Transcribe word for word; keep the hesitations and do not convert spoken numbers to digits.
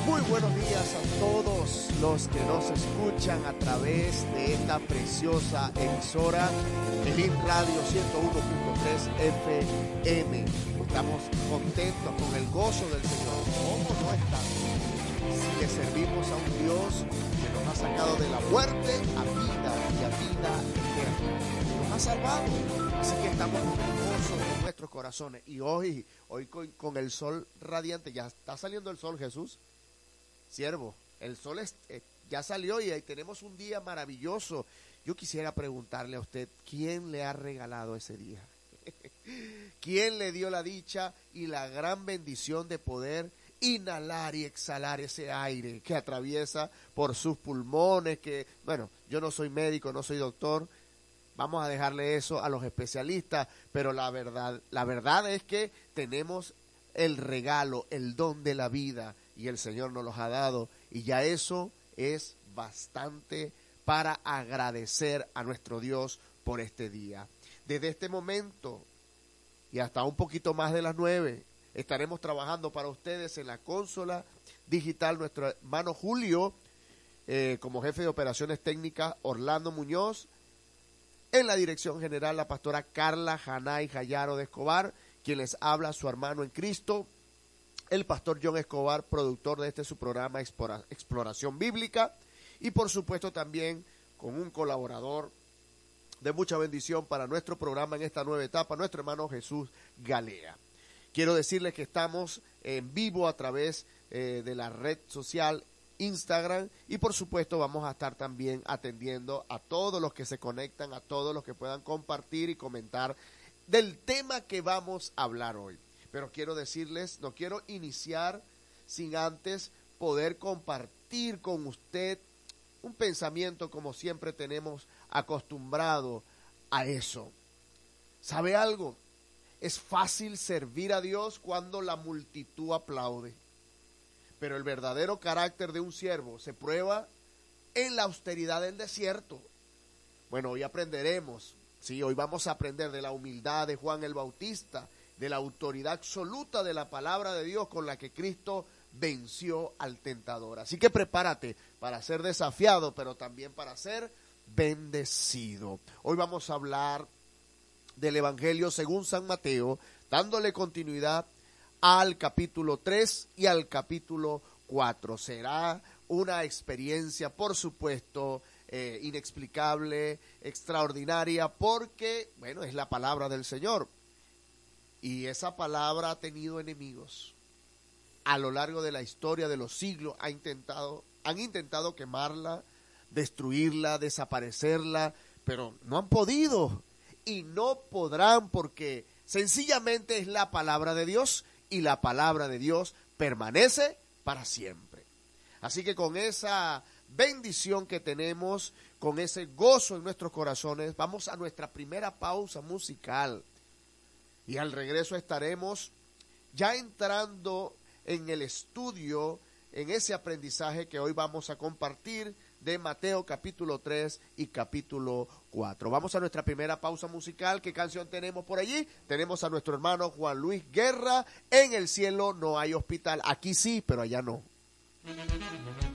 Muy buenos días a todos los que nos escuchan a través de esta preciosa emisora, Elim Radio ciento uno punto tres F M. Estamos contentos con el gozo del Señor. ¿Cómo no estamos? Si le servimos a un Dios que nos ha sacado de la muerte a vida y a vida eterna. Nos ha salvado. Así que estamos con el gozo en nuestros corazones. Y hoy, hoy con, con el sol radiante, ya está saliendo el sol, Jesús. Siervo, el sol es, eh, ya salió y ahí tenemos un día maravilloso. Yo quisiera preguntarle a usted, ¿quién le ha regalado ese día? ¿Quién le dio la dicha y la gran bendición de poder inhalar y exhalar ese aire que atraviesa por sus pulmones? Que, bueno, yo no soy médico, no soy doctor, vamos a dejarle eso a los especialistas, pero la verdad, la verdad es que tenemos el regalo, el don de la vida, y el Señor nos los ha dado, y ya eso es bastante para agradecer a nuestro Dios por este día. Desde este momento y hasta un poquito más de las nueve, estaremos trabajando para ustedes en la consola digital nuestro hermano Julio, eh, como jefe de operaciones técnicas Orlando Muñoz, en la dirección general la pastora Carla Janay Jayaro de Escobar, quien les habla su hermano en Cristo, el pastor John Escobar, productor de este su programa Explora, Exploración Bíblica, y por supuesto también con un colaborador de mucha bendición para nuestro programa en esta nueva etapa, nuestro hermano Jesús Galea. Quiero decirles que estamos en vivo a través eh, de la red social Instagram, y por supuesto vamos a estar también atendiendo a todos los que se conectan, a todos los que puedan compartir y comentar del tema que vamos a hablar hoy. Pero quiero decirles, no quiero iniciar sin antes poder compartir con usted un pensamiento como siempre tenemos acostumbrado a eso. ¿Sabe algo? Es fácil servir a Dios cuando la multitud aplaude, pero el verdadero carácter de un siervo se prueba en la austeridad del desierto. Bueno, hoy aprenderemos, sí, hoy vamos a aprender de la humildad de Juan el Bautista, de la autoridad absoluta de la palabra de Dios con la que Cristo venció al tentador. Así que prepárate para ser desafiado, pero también para ser bendecido. Hoy vamos a hablar del Evangelio según San Mateo, dándole continuidad al capítulo tres y al capítulo cuatro. Será una experiencia, por supuesto, eh, inexplicable, extraordinaria, porque, bueno, es la palabra del Señor. Y esa palabra ha tenido enemigos. A lo largo de la historia de los siglos ha intentado, han intentado quemarla, destruirla, desaparecerla, pero no han podido y no podrán, porque sencillamente es la palabra de Dios y la palabra de Dios permanece para siempre. Así que con esa bendición que tenemos, con ese gozo en nuestros corazones, vamos a nuestra primera pausa musical. Y al regreso estaremos ya entrando en el estudio, en ese aprendizaje que hoy vamos a compartir de Mateo capítulo tres y capítulo cuatro. Vamos a nuestra primera pausa musical. ¿Qué canción tenemos por allí? Tenemos a nuestro hermano Juan Luis Guerra, En el cielo no hay hospital. Aquí sí, pero allá no.